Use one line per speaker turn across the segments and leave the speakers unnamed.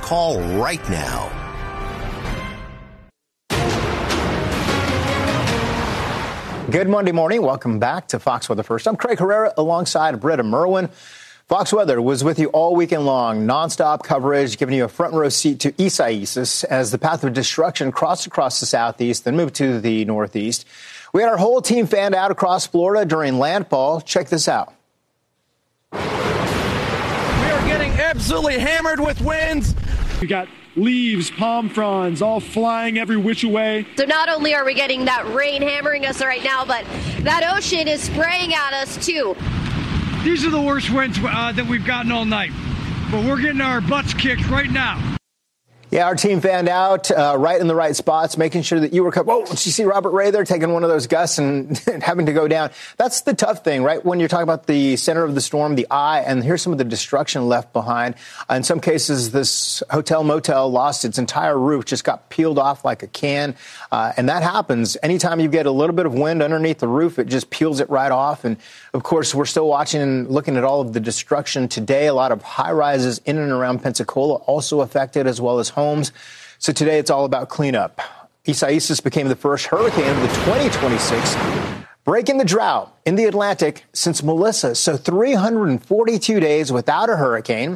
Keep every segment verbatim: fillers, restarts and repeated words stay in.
Call right now.
Good Monday morning. Welcome back to Fox Weather First. I'm Craig Herrera alongside Britta Merwin. Fox Weather was with you all weekend long, nonstop coverage, giving you a front row seat to Isaias as the path of destruction crossed across the southeast, then moved to the northeast. We had our whole team fanned out across Florida during landfall. Check this out.
We are getting absolutely hammered with winds.
We got leaves, palm fronds, all flying every which way.
So not only are we getting that rain hammering us right now, but that ocean is spraying at us too.
These are the worst winds uh, that we've gotten all night, but we're getting our butts kicked right now.
Yeah, our team fanned out uh, right in the right spots, making sure that you were covered. Oh, did you see Robert Ray there taking one of those gusts and having to go down? That's the tough thing, right? When you're talking about the center of the storm, the eye, and here's some of the destruction left behind. Uh, in some cases, this hotel motel lost its entire roof, just got peeled off like a can. Uh, and that happens. Anytime you get a little bit of wind underneath the roof, it just peels it right off. And of course, we're still watching and looking at all of the destruction today. A lot of high rises in and around Pensacola also affected, as well as homes. So today it's all about cleanup. Isaias became the first hurricane of the twenty twenty-six, breaking the drought in the Atlantic since Melissa. So three hundred forty-two days without a hurricane.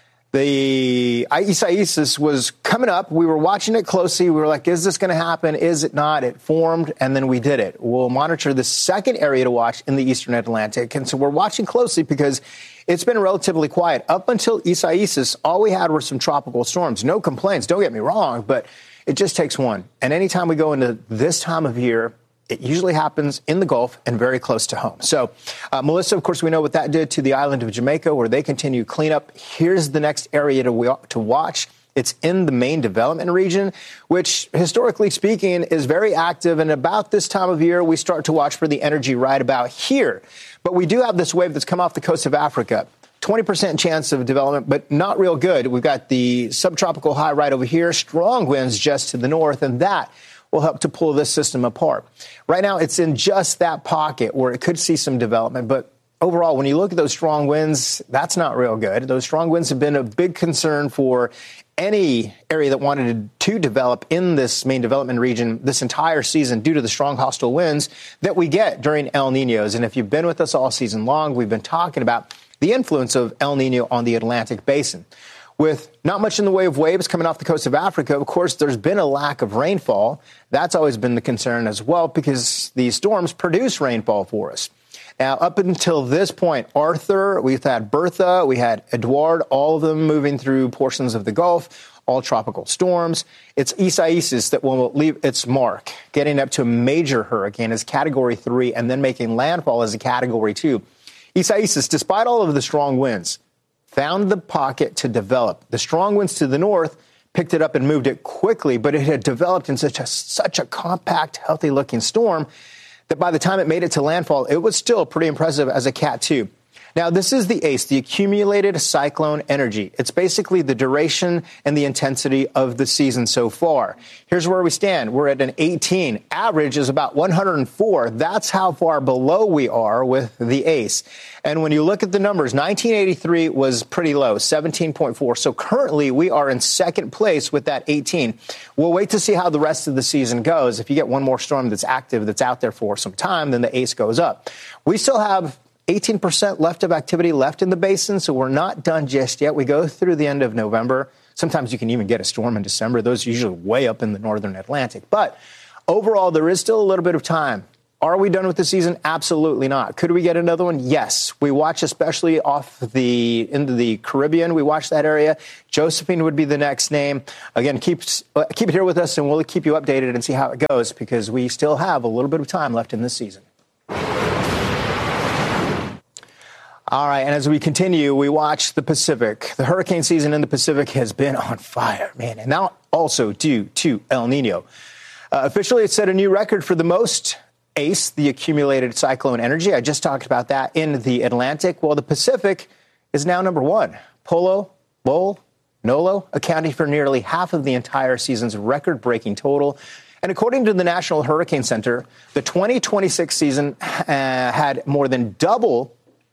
The Isaias was coming up. We were watching it closely. We were like, is this going to happen? Is it not? It formed, and then we did it. We'll monitor the second area to watch in the eastern Atlantic. And so we're watching closely because it's been relatively quiet. Up until Isaias, all we had were some tropical storms. No complaints, don't get me wrong, but it just takes one. And anytime we go into this time of year, it usually happens in the Gulf and very close to home. So, uh, Melissa, of course, we know what that did to the island of Jamaica, where they continue cleanup. Here's the next area to, to watch. It's in the main development region, which, historically speaking, is very active. And about this time of year, we start to watch for the energy right about here. But we do have this wave that's come off the coast of Africa. twenty percent chance of development, but not real good. We've got the subtropical high right over here, strong winds just to the north, and that will help to pull this system apart. Right now, it's in just that pocket where it could see some development. But overall, when you look at those strong winds, that's not real good. Those strong winds have been a big concern for any area that wanted to develop in this main development region this entire season due to the strong hostile winds that we get during El Niños. And if you've been with us all season long, we've been talking about the influence of El Niño on the Atlantic basin. With not much in the way of waves coming off the coast of Africa, of course, there's been a lack of rainfall. That's always been the concern as well, because these storms produce rainfall for us. Now, up until this point, Arthur, we've had Bertha, we had Edouard, all of them moving through portions of the Gulf, all tropical storms. It's Isaias that will leave its mark, getting up to a major hurricane as Category three and then making landfall as a Category two. Isaias, despite all of the strong winds, found the pocket to develop. The strong winds to the north picked it up and moved it quickly, but it had developed in such a, such a compact, healthy-looking storm that by the time it made it to landfall, it was still pretty impressive as a Cat two. Now, this is the ACE, the accumulated cyclone energy. It's basically the duration and the intensity of the season so far. Here's where we stand. We're at an eighteen. Average is about one hundred four. That's how far below we are with the ACE. And when you look at the numbers, nineteen eighty-three was pretty low, seventeen point four. So currently we are in second place with that eighteen. We'll wait to see how the rest of the season goes. If you get one more storm that's active, that's out there for some time, then the ACE goes up. We still have eighteen percent left of activity left in the basin, so we're not done just yet. We go through the end of November. Sometimes you can even get a storm in December. Those are usually way up in the northern Atlantic. But overall, there is still a little bit of time. Are we done with the season? Absolutely not. Could we get another one? Yes. We watch especially off the into the Caribbean. We watch that area. Josephine would be the next name. Again, keep, uh, keep it here with us, and we'll keep you updated and see how it goes, because we still have a little bit of time left in this season. All right, and as we continue, we watch the Pacific. The hurricane season in the Pacific has been on fire, man, and now also due to El Nino. Uh, officially, it set a new record for the most ACE, the accumulated cyclone energy. I just talked about that in the Atlantic. Well, the Pacific is now number one. Polo, Lowell, Nolo, accounting for nearly half of the entire season's record-breaking total. And according to the National Hurricane Center, the twenty twenty-six season uh, had more than double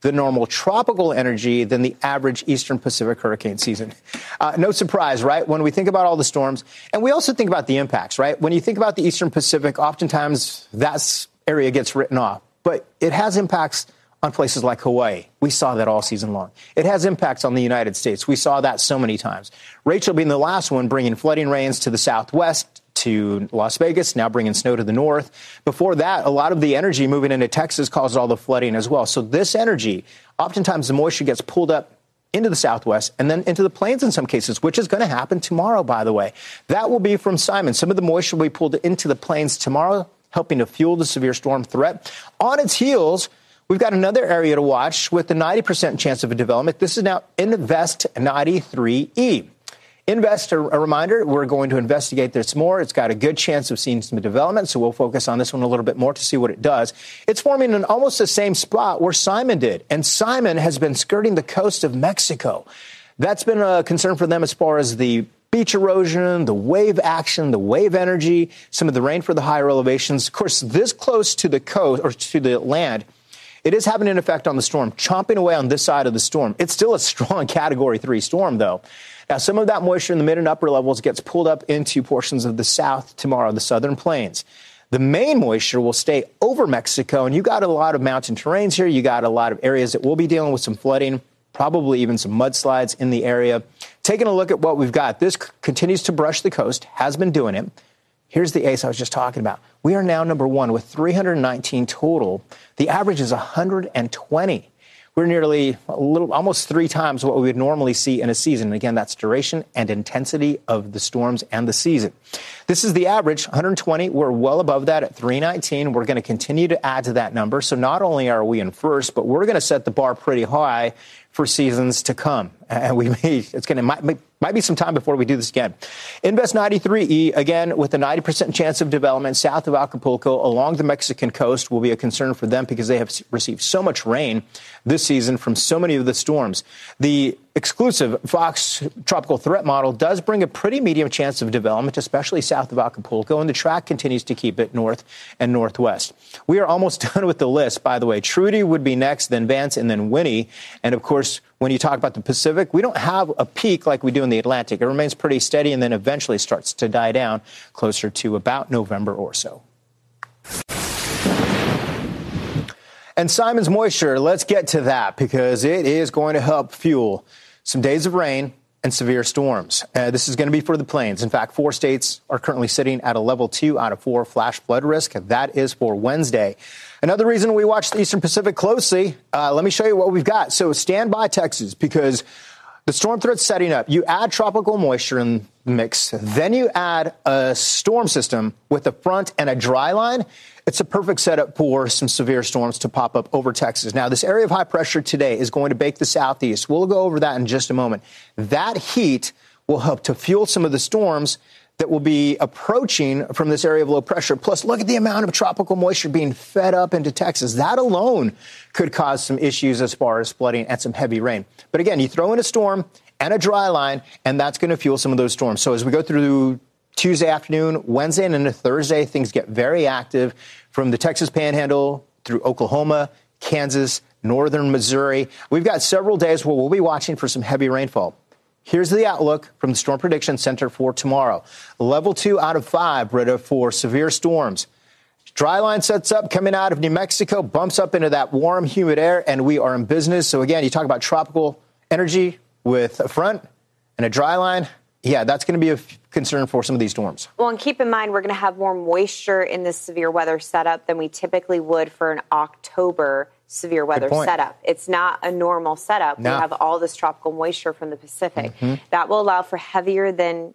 the normal tropical energy than the average Eastern Pacific hurricane season. Uh, no surprise, right? When we think about all the storms, and we also think about the impacts, right? When you think about the Eastern Pacific, oftentimes that area gets written off, but it has impacts on places like Hawaii. We saw that all season long. It has impacts on the United States. We saw that so many times. Rachel being the last one, bringing flooding rains to the southwest, to Las Vegas, now bringing snow to the north. Before that, a lot of the energy moving into Texas caused all the flooding as well. So this energy, oftentimes the moisture gets pulled up into the southwest and then into the plains in some cases, which is going to happen tomorrow, by the way. That will be from Simon. Some of the moisture will be pulled into the plains tomorrow, helping to fuel the severe storm threat. On its heels, we've got another area to watch with the ninety percent chance of a development. This is now Invest ninety-three E. Invest, a reminder, we're going to investigate this more. It's got a good chance of seeing some development, so we'll focus on this one a little bit more to see what it does. It's forming in almost the same spot where Simon did, and Simon has been skirting the coast of Mexico. That's been a concern for them as far as the beach erosion, the wave action, the wave energy, some of the rain for the higher elevations. Of course, this close to the coast or to the land, it is having an effect on the storm, chomping away on this side of the storm. It's still a strong Category three storm, though. Now, some of that moisture in the mid and upper levels gets pulled up into portions of the south tomorrow, the southern plains. The main moisture will stay over Mexico, and you got a lot of mountain terrains here. You got a lot of areas that will be dealing with some flooding, probably even some mudslides in the area. Taking a look at what we've got, this c- continues to brush the coast, has been doing it. Here's the ace I was just talking about. We are now number one with three hundred nineteen total. The average is one hundred twenty. We're nearly a little, almost three times what we would normally see in a season. And again, that's duration and intensity of the storms and the season. This is the average, one hundred twenty. We're well above that at three nineteen. We're going to continue to add to that number. So not only are we in first, but we're going to set the bar pretty high for seasons to come. And we may, it's going to, might, might be some time before we do this again. Invest ninety-three E, again, with a ninety percent chance of development south of Acapulco along the Mexican coast will be a concern for them because they have received so much rain this season from so many of the storms. The exclusive Fox Tropical Threat Model does bring a pretty medium chance of development, especially south of Acapulco, and the track continues to keep it north and northwest. We are almost done with the list, by the way. Trudy would be next, then Vance, and then Winnie. And, of course, when you talk about the Pacific, we don't have a peak like we do in the Atlantic. It remains pretty steady and then eventually starts to die down closer to about November or so. And Simon's moisture, let's get to that because it is going to help fuel some days of rain and severe storms. Uh, this is going to be for the plains. In fact, four states are currently sitting at a level two out of four flash flood risk. That is for Wednesday. Another reason we watch the Eastern Pacific closely, uh, let me show you what we've got. So stand by, Texas, because the storm threat's setting up. You add tropical moisture in the mix, then you add a storm system with a front and a dry line. It's a perfect setup for some severe storms to pop up over Texas. Now, this area of high pressure today is going to bake the southeast. We'll go over that in just a moment. That heat will help to fuel some of the storms that will be approaching from this area of low pressure. Plus, look at the amount of tropical moisture being fed up into Texas. That alone could cause some issues as far as flooding and some heavy rain. But again, you throw in a storm and a dry line, and that's going to fuel some of those storms. So as we go through Tuesday afternoon, Wednesday, and into Thursday, things get very active from the Texas Panhandle through Oklahoma, Kansas, northern Missouri. We've got several days where we'll be watching for some heavy rainfall. Here's the outlook from the Storm Prediction Center for tomorrow. Level two out of five, Britta, for severe storms. Dry line sets up coming out of New Mexico, bumps up into that warm, humid air, and we are in business. So again, you talk about tropical energy with a front and a dry line. Yeah, that's going to be a f- concern for some of these storms.
Well, and keep in mind, we're going to have more moisture in this severe weather setup than we typically would for an October severe weather setup. It's not a normal setup. No. We have all this tropical moisture from the Pacific. Mm-hmm. That will allow for heavier than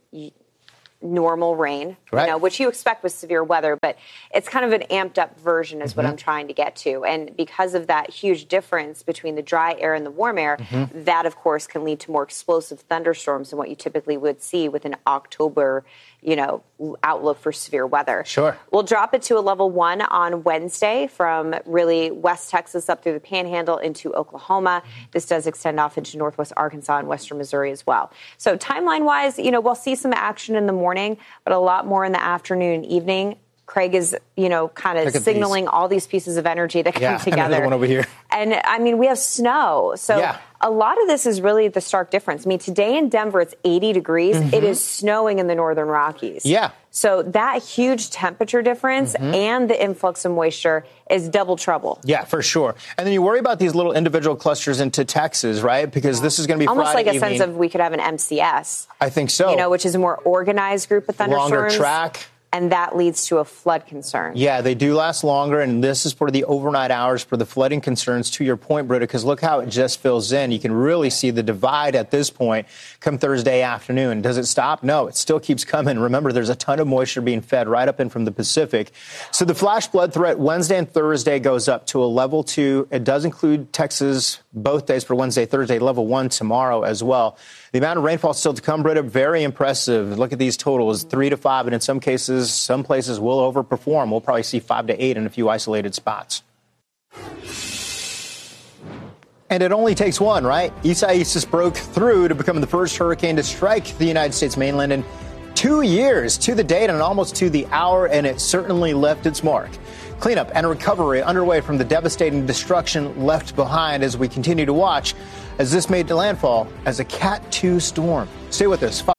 normal rain, right. you know, which you expect with severe weather, but it's kind of an amped up version is mm-hmm. what I'm trying to get to. And because of that huge difference between the dry air and the warm air, mm-hmm. that, of course, can lead to more explosive thunderstorms than what you typically would see with an October, you know, outlook for severe weather.
Sure.
We'll drop it to a level one on Wednesday from really West Texas up through the Panhandle into Oklahoma. This does extend off into northwest Arkansas and western Missouri as well. So timeline-wise, you know, we'll see some action in the morning, but a lot more in the afternoon and evening. Craig is, you know, kind of signaling these. all these pieces of energy that come
yeah,
together.
Another one over here.
And I mean, we have snow. So yeah. a lot of this is really the stark difference. I mean, today in Denver, it's eighty degrees. Mm-hmm. It is snowing in the northern Rockies.
Yeah.
So that huge temperature difference mm-hmm. and the influx of moisture is double trouble.
Yeah, for sure. And then you worry about these little individual clusters into Texas, right? Because this is going to be
almost
Friday
like a
evening.
sense of we could have an M C S.
I think so.
You know, which is a more organized group of thunderstorms.
Longer track.
And that leads to a flood concern.
Yeah, they do last longer, and this is for the overnight hours for the flooding concerns, to your point, Britta, because look how it just fills in. You can really see the divide at this point come Thursday afternoon. Does it stop? No, it still keeps coming. Remember, there's a ton of moisture being fed right up in from the Pacific. So the flash flood threat Wednesday and Thursday goes up to a level two. It does include Texas both days for Wednesday, Thursday, level one tomorrow as well. The amount of rainfall still to come, Britta, very impressive. Look at these totals, three to five, and in some cases, some places will overperform. We'll probably see five to eight in a few isolated spots. And it only takes one, right? Isaias broke through to become the first hurricane to strike the United States mainland in two years, to the date and almost to the hour, and it certainly left its mark. Cleanup and recovery underway from the devastating destruction left behind as we continue to watch as this made landfall as a Cat two storm. Stay with us.